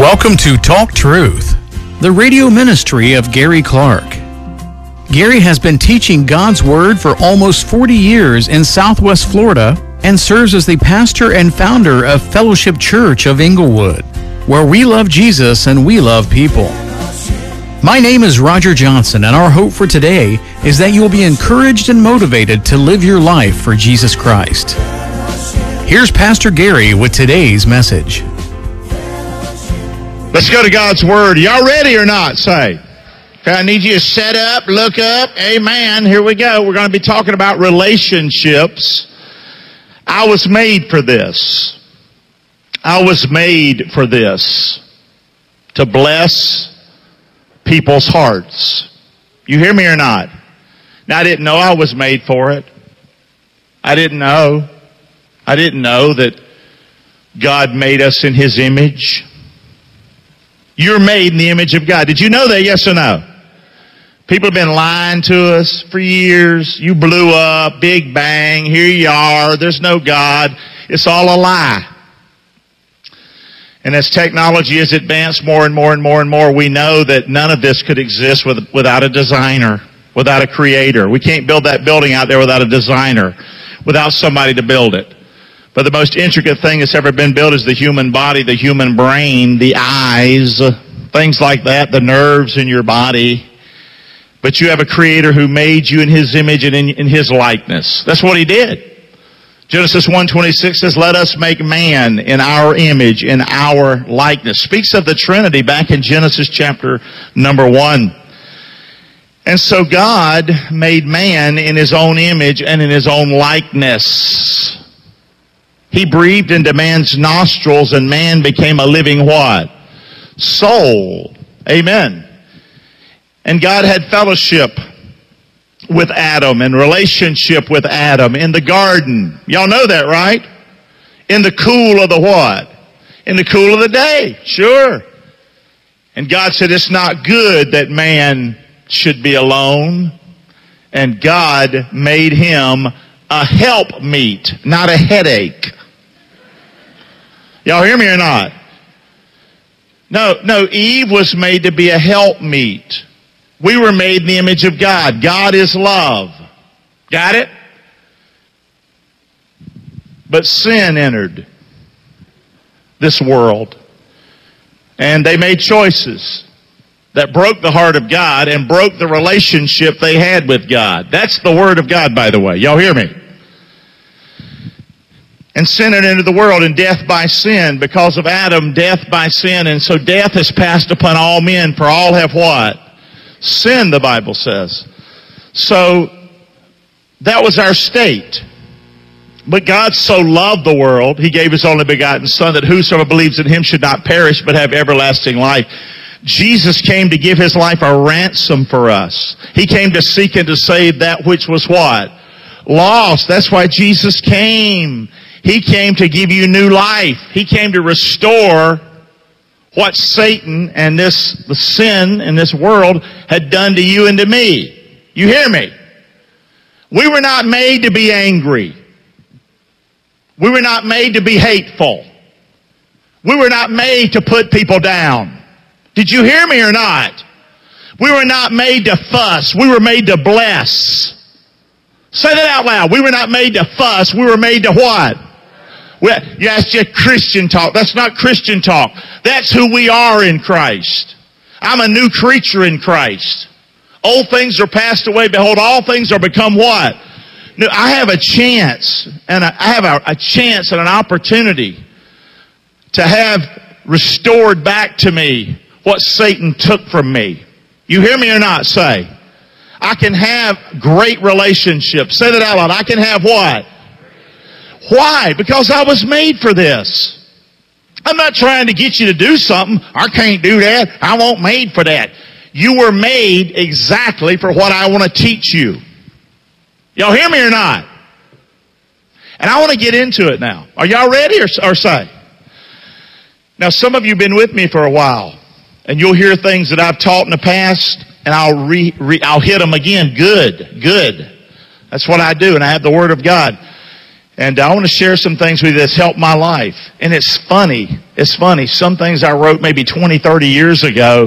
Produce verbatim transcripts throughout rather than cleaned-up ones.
Welcome to Talk Truth, the radio ministry of Gary Clark. Gary has been teaching God's Word for almost forty years in Southwest Florida and serves as the pastor and founder of Fellowship Church of Inglewood, where we love Jesus and we love people. My name is Roger Johnson, and our hope for today is that you will be encouraged and motivated to live your life for Jesus Christ. Here's Pastor Gary with today's message. Let's go to God's Word. Y'all ready or not? Say. Okay, I need you to set up, look up. Amen. Here we go. We're going to be talking about relationships. I was made for this. I was made for this. To bless people's hearts. You hear me or not? Now, I didn't know I was made for it. I didn't know. I didn't know that God made us in His image. You're made in the image of God. Did you know that? Yes or no? People have been lying to us for years. You blew up, Big Bang, here you are, there's no God. It's all a lie. And as technology has advanced more and more and more and more, we know that none of this could exist with, without a designer, without a creator. We can't build that building out there without a designer, without somebody to build it. But the most intricate thing that's ever been built is the human body, the human brain, the eyes, things like that, the nerves in your body. But you have a creator who made you in His image and in, in His likeness. That's what He did. Genesis one twenty-six says, let us make man in our image, in our likeness. Speaks of the Trinity back in Genesis chapter number one. And so God made man in His own image and in His own likeness. He breathed into man's nostrils, and man became a living what? Soul. Amen. And God had fellowship with Adam and relationship with Adam in the garden. Y'all know that, right? In the cool of the what? In the cool of the day. Sure. And God said it's not good that man should be alone. And God made him a helpmeet, not a headache. Y'all hear me or not? No, no, Eve was made to be a helpmeet. We were made in the image of God. God is love. Got it? But sin entered this world. And they made choices that broke the heart of God and broke the relationship they had with God. That's the Word of God, by the way. Y'all hear me? And sin entered into the world, and death by sin. Because of Adam, death by sin. And so death has passed upon all men, for all have what? Sin, the Bible says. So that was our state. But God so loved the world, He gave His only begotten Son, that whosoever believes in Him should not perish, but have everlasting life. Jesus came to give His life a ransom for us. He came to seek and to save that which was what? Lost. That's why Jesus came. He came to give you new life. He came to restore what Satan and this, the sin in this world had done to you and to me. You hear me? We were not made to be angry. We were not made to be hateful. We were not made to put people down. Did you hear me or not? We were not made to fuss. We were made to bless. Say that out loud. We were not made to fuss. We were made to what? Well, yeah, that's just Christian talk. That's not Christian talk. That's who we are in Christ. I'm a new creature in Christ. Old things are passed away. Behold, all things are become what? No, I have a chance, and I have a, a chance and an opportunity to have restored back to me what Satan took from me. You hear me or not? Say. I can have great relationships. Say that out loud. I can have what? Why? Because I was made for this. I'm not trying to get you to do something. I can't do that. I wasn't made for that. You were made exactly for what I want to teach you. Y'all hear me or not? And I want to get into it now. Are y'all ready or, or say? Now, some of you have been with me for a while, and you'll hear things that I've taught in the past, and I'll re, re, I'll hit them again. Good, good. That's what I do, and I have the Word of God. And I want to share some things with you that's helped my life. And it's funny. It's funny. Some things I wrote maybe twenty, thirty years ago,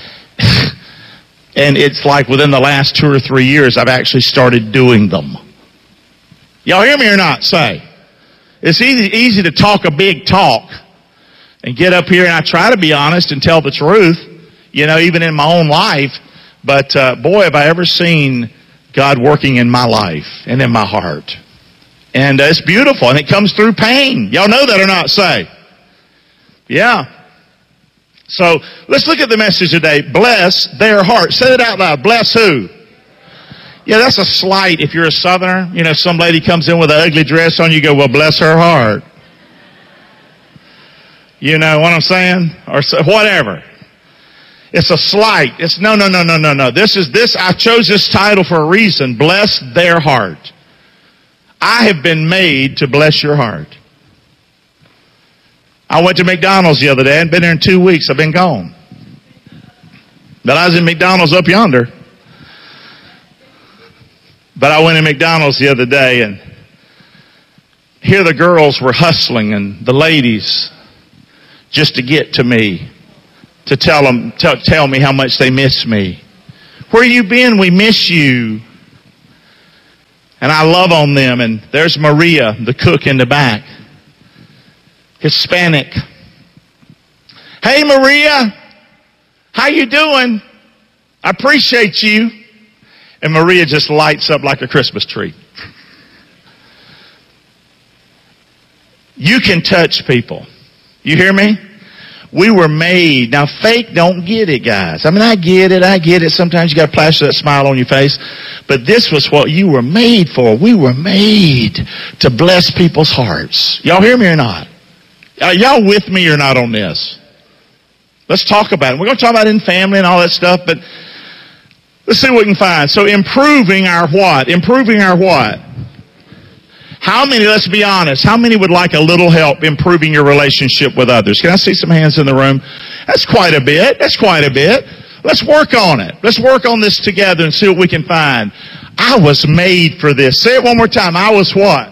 and it's like within the last two or three years, I've actually started doing them. Y'all hear me or not? Say. It's easy, easy to talk a big talk and get up here, and I try to be honest and tell the truth, you know, even in my own life. But uh, boy, have I ever seen God working in my life and in my heart. And uh, it's beautiful, and it comes through pain. Y'all know that or not? Say. Yeah. So let's look at the message today. Bless their heart. Say it out loud. Bless who? Yeah, that's a slight if you're a Southerner. You know, some lady comes in with an ugly dress on, you go, well, bless her heart. You know what I'm saying? Or so, whatever. It's a slight. It's no, no, no, no, no, no. This is this. I chose this title for a reason. Bless their heart. I have been made to bless your heart. I went to McDonald's the other day. I hadn't been there in two weeks. I've been gone. But I was in McDonald's up yonder. But I went to McDonald's the other day, and here the girls were hustling, and the ladies, just to get to me, to tell them, t- tell me how much they miss me. Where you been? We miss you. And I love on them. And there's Maria, the cook in the back, Hispanic. Hey, Maria, how you doing? I appreciate you. And Maria just lights up like a Christmas tree. You can touch people. You hear me? We were made. Now, fake don't get it, guys. I mean, I get it. I get it. Sometimes you got to plaster that smile on your face. But this was what you were made for. We were made to bless people's hearts. Y'all hear me or not? Are y'all with me or not on this? Let's talk about it. We're going to talk about it in family and all that stuff, but let's see what we can find. So improving our what? Improving our what? How many, let's be honest, how many would like a little help improving your relationship with others? Can I see some hands in the room? That's quite a bit. That's quite a bit. Let's work on it. Let's work on this together and see what we can find. I was made for this. Say it one more time. I was what?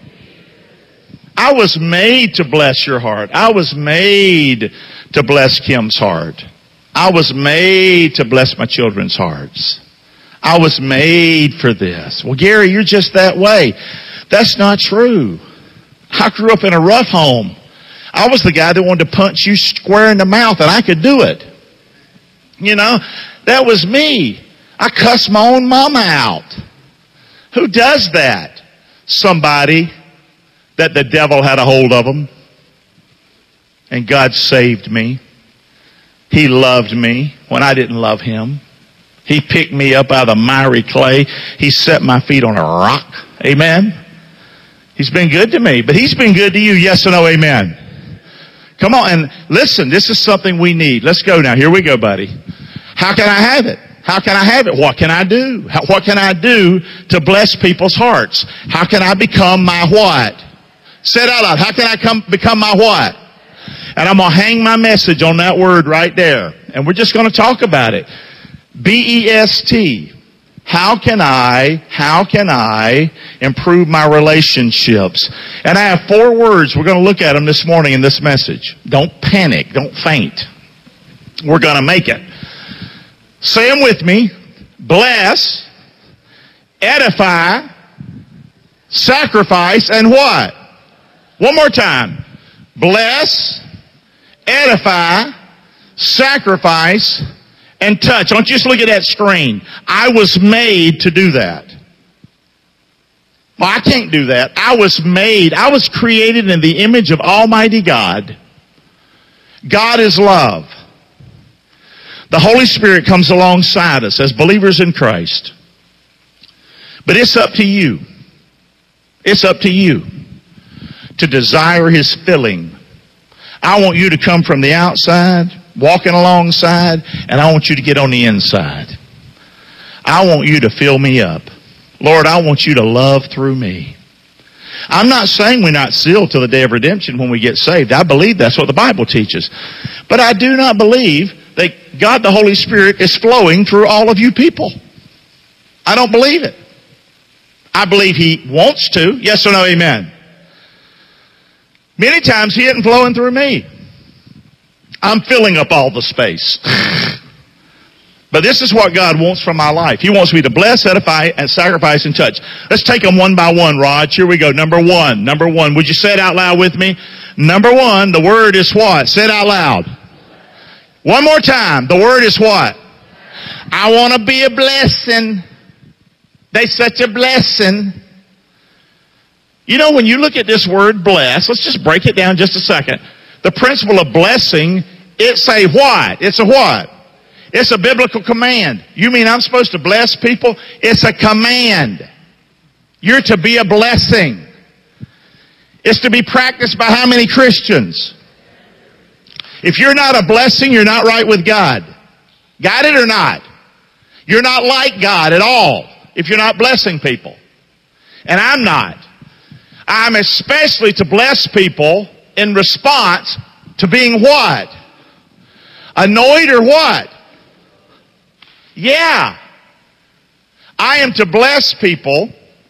I was made to bless your heart. I was made to bless Kim's heart. I was made to bless my children's hearts. I was made for this. Well, Gary, you're just that way. That's not true. I grew up in a rough home. I was the guy that wanted to punch you square in the mouth, and I could do it. You know, that was me. I cussed my own mama out. Who does that? Somebody that the devil had a hold of them. And God saved me. He loved me when I didn't love him. He picked me up out of the miry clay. He set my feet on a rock. Amen. He's been good to me, but he's been good to you. Yes or no? Amen. Come on and listen. This is something we need. Let's go now. Here we go, buddy. How can I have it? How can I have it? What can I do? How, what can I do to bless people's hearts? How can I become my what? Say it out loud. How can I come become my what? And I'm going to hang my message on that word right there. And we're just going to talk about it. B E S T. How can I, how can I improve my relationships? And I have four words. We're going to look at them this morning in this message. Don't panic. Don't faint. We're going to make it. Say them with me. Bless, edify, sacrifice, and what? One more time. Bless, edify, sacrifice, and touch. Don't just look at that screen. I was made to do that. Well, I can't do that. I was made. I was created in the image of Almighty God. God is love. The Holy Spirit comes alongside us as believers in Christ. But it's up to you. It's up to you to desire His filling. I want you to come from the outside, walking alongside, and I want you to get on the inside. I want you to fill me up. Lord, I want you to love through me. I'm not saying we're not sealed till the day of redemption when we get saved. I believe that's what the Bible teaches. But I do not believe that God the Holy Spirit is flowing through all of you people. I don't believe it. I believe He wants to. Yes or no? Amen. Many times He isn't flowing through me. I'm filling up all the space. But this is what God wants from my life. He wants me to bless, edify, and sacrifice, and touch. Let's take them one by one, Rod. Here we go. Number one. Number one. Would you say it out loud with me? Number one, the word is what? Say it out loud. One more time. The word is what? I want to be a blessing. They're such a blessing. You know, when you look at this word bless, let's just break it down just a second. The principle of blessing, it's a what? It's a what? It's a biblical command. You mean I'm supposed to bless people? It's a command. You're to be a blessing. It's to be practiced by how many Christians? If you're not a blessing, you're not right with God. Got it or not? You're not like God at all if you're not blessing people. And I'm not. I'm especially to bless people in response to being what? Annoyed or what? Yeah. I am to bless people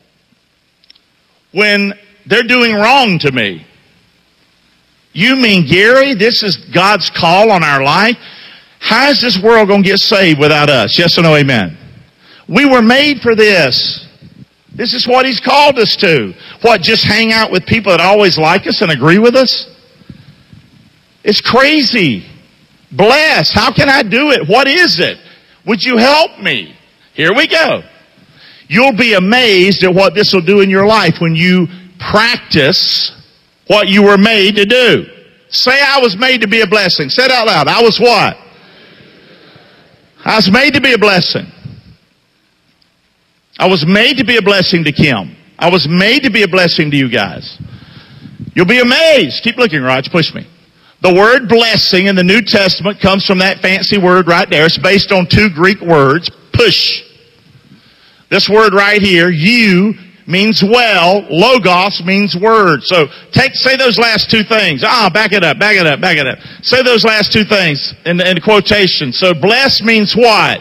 when they're doing wrong to me. You mean, Gary, this is God's call on our life? How is this world going to get saved without us? Yes or no, amen? We were made for this. This is what He's called us to. What, just hang out with people that always like us and agree with us? It's crazy. Bless. How can I do it? What is it? Would you help me? Here we go. You'll be amazed at what this will do in your life when you practice what you were made to do. Say, I was made to be a blessing. Say it out loud. I was what? I was made to be a blessing. I was made to be a blessing to Kim. I was made to be a blessing to you guys. You'll be amazed. Keep looking, Raj. Push me. The word blessing in the New Testament comes from that fancy word right there. It's based on two Greek words. Push. This word right here, you, means well. Logos means word. So take, say those last two things. Ah, back it up, back it up, back it up. Say those last two things in the, in the quotation. So bless means what?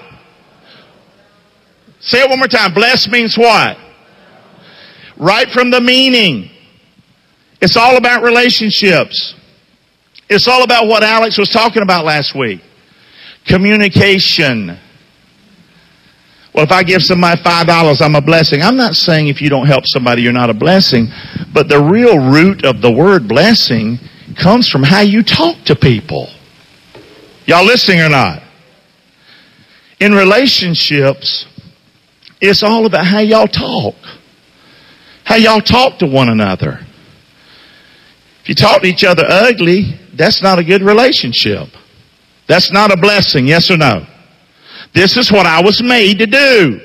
Say it one more time. Bless means what? Right from the meaning. It's all about relationships. It's all about what Alex was talking about last week. Communication. Well, if I give somebody five dollars, I'm a blessing. I'm not saying if you don't help somebody, you're not a blessing. But the real root of the word blessing comes from how you talk to people. Y'all listening or not? In relationships, it's all about how y'all talk. How y'all talk to one another. If you talk to each other ugly, that's not a good relationship. That's not a blessing, yes or no? This is what I was made to do.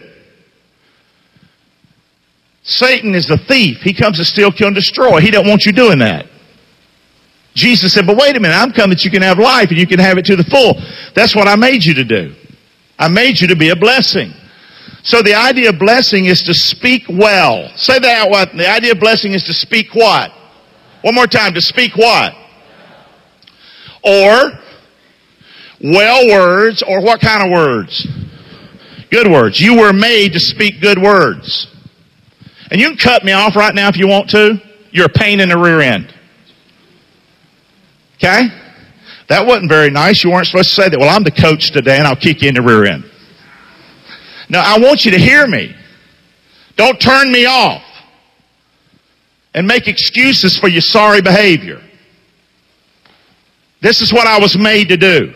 Satan is a thief. He comes to steal, kill, and destroy. He don't want you doing that. Jesus said, but wait a minute, I'm come that you can have life and you can have it to the full. That's what I made you to do. I made you to be a blessing. So the idea of blessing is to speak well. Say that out loud. The idea of blessing is to speak what? One more time, to speak what? Or well words, or what kind of words? Good words. You were made to speak good words. And you can cut me off right now if you want to. You're a pain in the rear end. Okay? That wasn't very nice. You weren't supposed to say that. Well, I'm the coach today and I'll kick you in the rear end. Now, I want you to hear me. Don't turn me off and make excuses for your sorry behavior. This is what I was made to do.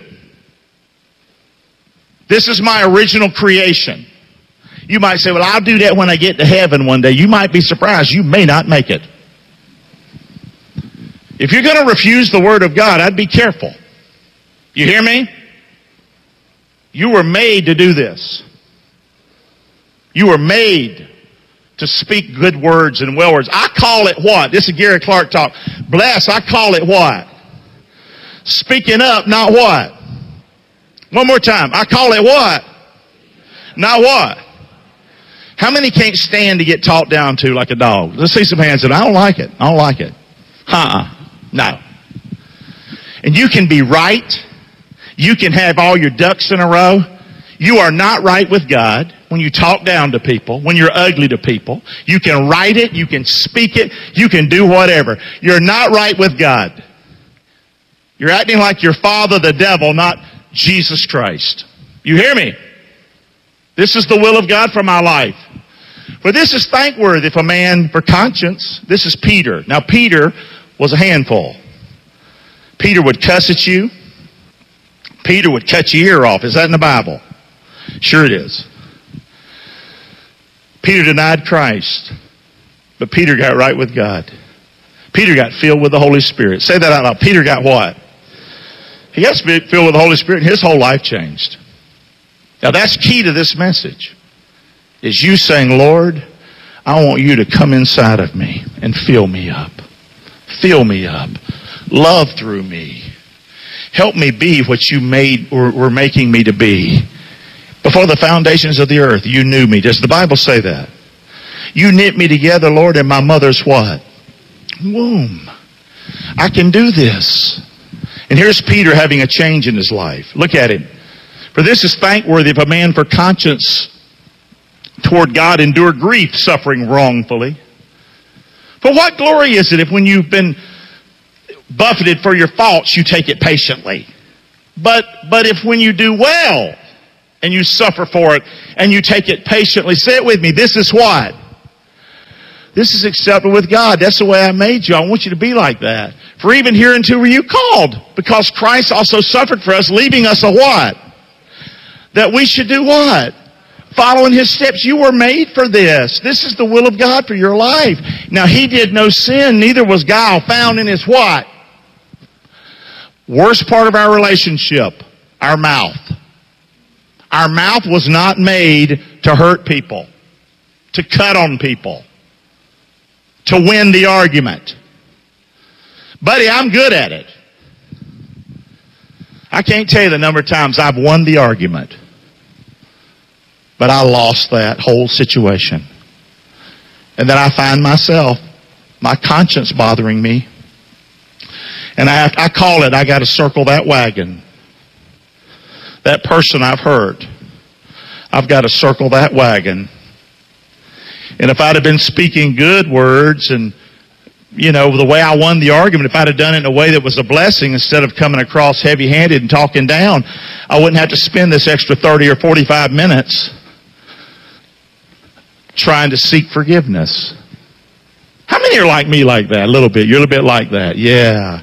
This is my original creation. You might say, well, I'll do that when I get to heaven one day. You might be surprised. You may not make it. If you're going to refuse the Word of God, I'd be careful. You hear me? You were made to do this. You were made to speak good words and well words. I call it what? This is Gary Clark talk. Bless, I call it what? Speaking up, not what? One more time. I call it what? Not what? How many can't stand to get talked down to like a dog? Let's see some hands that I don't like it. I don't like it. Uh-uh. No. And you can be right. You can have all your ducks in a row. You are not right with God when you talk down to people, when you're ugly to people. You can write it, you can speak it, you can do whatever. You're not right with God. You're acting like your father, the devil, not Jesus Christ. You hear me? This is the will of God for my life. For this is thankworthy for man for conscience. This is Peter. Now Peter was a handful. Peter would cuss at you. Peter would cut your ear off. Is that in the Bible? Sure it is. Peter denied Christ, but Peter got right with God. Peter got filled with the Holy Spirit. Say that out loud. Peter got what? He got filled with the Holy Spirit and his whole life changed. Now that's key to this message. Is you saying, Lord, I want you to come inside of me and fill me up. Fill me up. Love through me. Help me be what you made or were making me to be. Before the foundations of the earth, you knew me. Does the Bible say that? You knit me together, Lord, in my mother's what? Womb. I can do this. And here's Peter having a change in his life. Look at him. For this is thankworthy if a man for conscience toward God endure grief, suffering wrongfully. For what glory is it if when you've been buffeted for your faults, you take it patiently? But, but if when you do well and you suffer for it and you take it patiently, say it with me, this is what? This is acceptable with God. That's the way I made you. I want you to be like that. For even hereunto were you called, because Christ also suffered for us, leaving us a what? That we should do what? Following his steps. You were made for this. This is the will of God for your life. Now he did no sin, neither was guile found in his what? Worst part of our relationship, our mouth. Our mouth was not made to hurt people, to cut on people, to win the argument. Buddy, I'm good at it. I can't tell you the number of times I've won the argument, but I lost that whole situation. And then I find myself, my conscience bothering me. And I, have to, I call it, I got to circle that wagon. That person I've hurt, I've got to circle that wagon. And if I'd have been speaking good words and, you know, the way I won the argument, if I'd have done it in a way that was a blessing instead of coming across heavy-handed and talking down, I wouldn't have to spend this extra thirty or forty-five minutes trying to seek forgiveness. How many are like me like that? A little bit. You're a little bit like that. Yeah.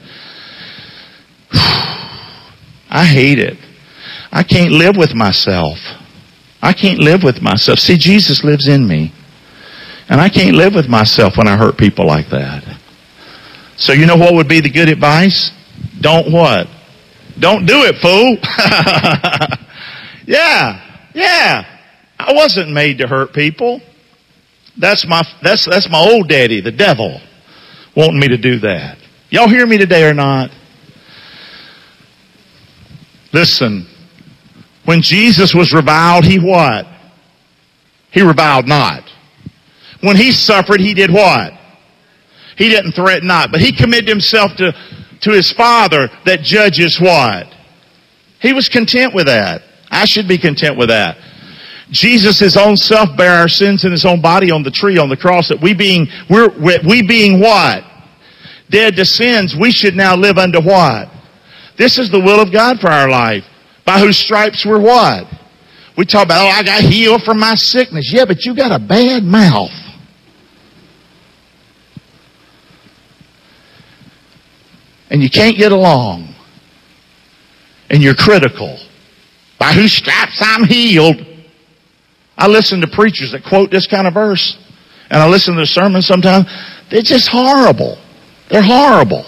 I hate it. I can't live with myself. I can't live with myself. See, Jesus lives in me. And I can't live with myself when I hurt people like that. So you know what would be the good advice? Don't what? Don't do it, fool. yeah. Yeah. I wasn't made to hurt people. That's my that's that's my old daddy, the devil, wanting me to do that. Y'all hear me today or not? Listen, when Jesus was reviled, he what? He reviled not. When he suffered, he did what? He didn't threaten not, but he committed himself to, to his Father that judges what? He was content with that. I should be content with that. Jesus, his own self, bare our sins in his own body on the tree, on the cross, that we being, we're, we being what? Dead to sins, we should now live unto what? This is the will of God for our life. By whose stripes we're what? We talk about, oh, I got healed from my sickness. Yeah, but you got a bad mouth. And you can't get along. And you're critical. By whose stripes I'm healed. I listen to preachers that quote this kind of verse. And I listen to their sermons sometimes. They're just horrible. They're horrible.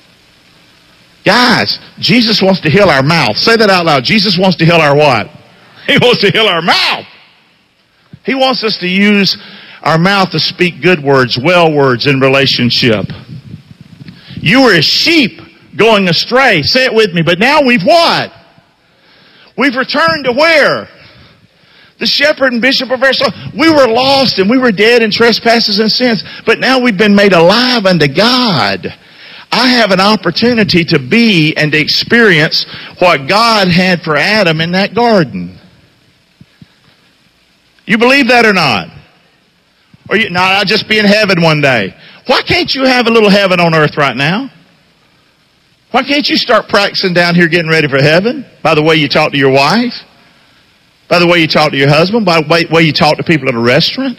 Guys, Jesus wants to heal our mouth. Say that out loud. Jesus wants to heal our what? He wants to heal our mouth. He wants us to use our mouth to speak good words, well words in relationship. You were as sheep going astray. Say it with me. But now we've what? We've returned to where? The shepherd and bishop of our soul. We were lost and we were dead in trespasses and sins. But now we've been made alive unto God. I have an opportunity to be and to experience what God had for Adam in that garden. You believe that or not? Or you, no, I'll just be in heaven one day. Why can't you have a little heaven on earth right now? Why can't you start practicing down here getting ready for heaven? By the way you talk to your wife? By the way you talk to your husband? By the way you talk to people at a restaurant?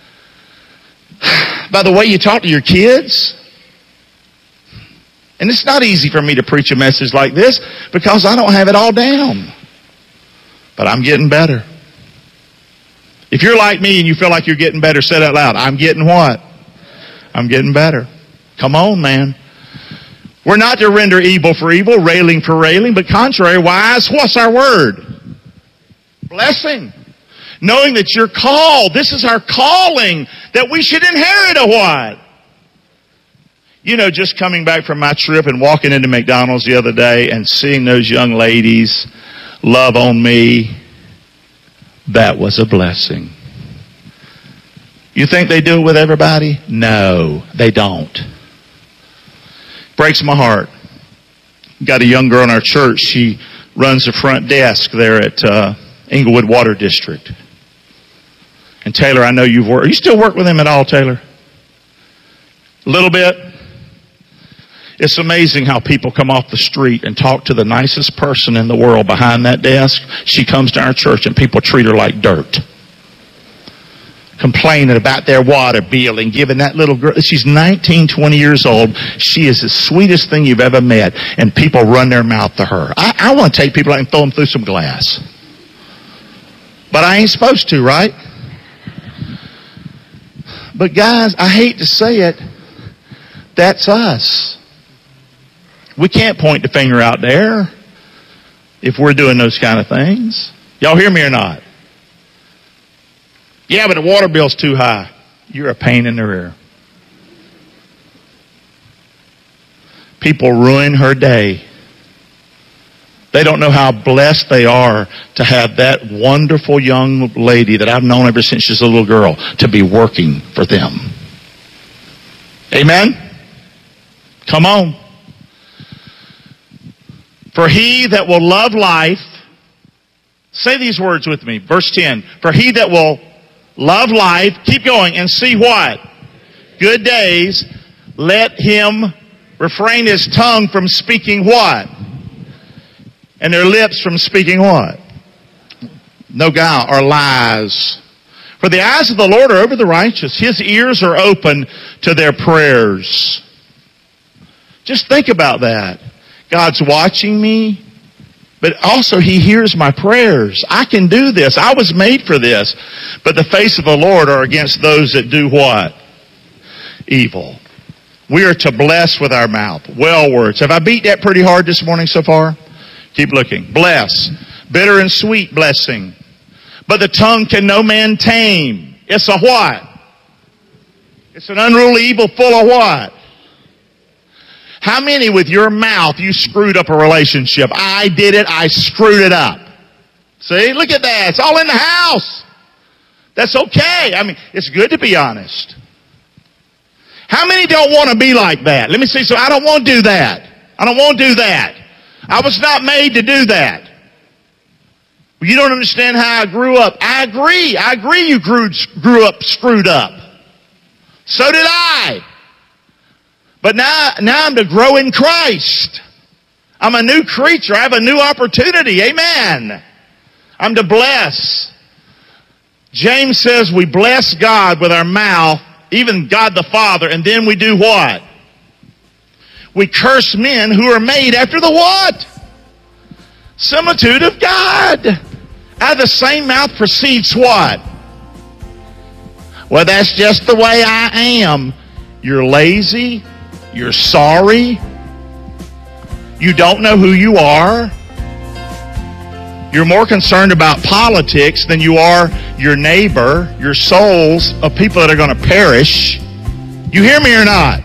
By the way you talk to your kids? And it's not easy for me to preach a message like this because I don't have it all down. But I'm getting better. If you're like me and you feel like you're getting better, say it out loud. I'm getting what? I'm getting better. Come on, man. We're not to render evil for evil, railing for railing, but contrariwise, what's our word? Blessing. Knowing that you're called. This is our calling, that we should inherit a what? You know, just coming back from my trip and walking into McDonald's the other day and seeing those young ladies love on me, that was a blessing. You think they do it with everybody? No, they don't. Breaks my heart. Got a young girl in our church. She runs the front desk there at uh, Inglewood Water District. And Taylor, I know you've worked. You still work with him at all, Taylor? A little bit? It's amazing how people come off the street and talk to the nicest person in the world behind that desk. She comes to our church and people treat her like dirt. Complaining about their water bill and giving that little girl, she's nineteen, twenty years old. She is the sweetest thing you've ever met. And people run their mouth to her. I, I want to take people out and throw them through some glass. But I ain't supposed to, right? But guys, I hate to say it, that's us. We can't point the finger out there if we're doing those kind of things. Y'all hear me or not? Yeah, but the water bill's too high. You're a pain in the rear. People ruin her day. They don't know how blessed they are to have that wonderful young lady that I've known ever since she's a little girl to be working for them. Amen? Come on. For he that will love life, say these words with me. Verse ten. For he that will love life, keep going, and see what? Good days. Let him refrain his tongue from speaking what? And their lips from speaking what? No guile or lies. For the eyes of the Lord are over the righteous. His ears are open to their prayers. Just think about that. God's watching me, but also He hears my prayers. I can do this. I was made for this. But the face of the Lord are against those that do what? Evil. We are to bless with our mouth. Well words. Have I beat that pretty hard this morning so far? Keep looking. Bless. Bitter and sweet blessing. But the tongue can no man tame. It's a what? It's an unruly evil full of what? How many with your mouth you screwed up a relationship? I did it. I screwed it up. See? Look at that. It's all in the house. That's okay. I mean, it's good to be honest. How many don't want to be like that? Let me see. So I don't want to do that. I don't want to do that. I was not made to do that. You don't understand how I grew up. I agree. I agree you grew, grew up screwed up. So did I. But now, now I'm to grow in Christ. I'm a new creature. I have a new opportunity. Amen. I'm to bless. James says we bless God with our mouth, even God the Father, and then we do what? We curse men who are made after the what? Similitude of God. Out of the same mouth proceeds what? Well, that's just the way I am. You're lazy. You're sorry. You don't know who you are. You're more concerned about politics than you are your neighbor, your souls of people that are going to perish. You hear me or not?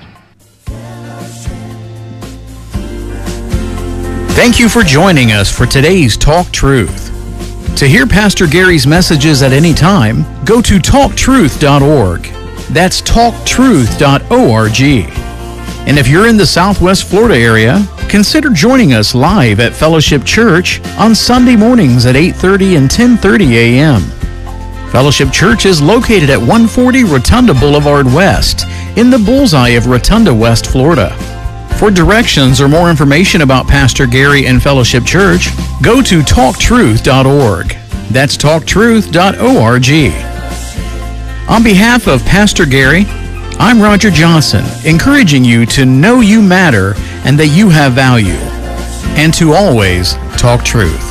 Thank you for joining us for today's Talk Truth. To hear Pastor Gary's messages at any time, go to talk truth dot org. That's talk truth dot org. And if you're in the Southwest Florida area, consider joining us live at Fellowship Church on Sunday mornings at eight thirty and ten thirty a.m. Fellowship Church is located at one forty Rotunda Boulevard West in the bullseye of Rotunda, West Florida. For directions or more information about Pastor Gary and Fellowship Church, go to talk truth dot org. That's talk truth dot org. On behalf of Pastor Gary, I'm Roger Johnson, encouraging you to know you matter and that you have value, and to always talk truth.